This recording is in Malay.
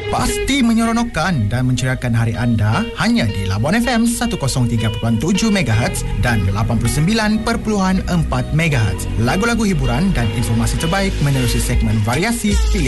Pasti menyeronokkan dan menceriakan hari anda hanya di Labuan FM 103.7 MHz dan 89.4 MHz. Lagu-lagu hiburan dan informasi terbaik menerusi segmen variasi pilihan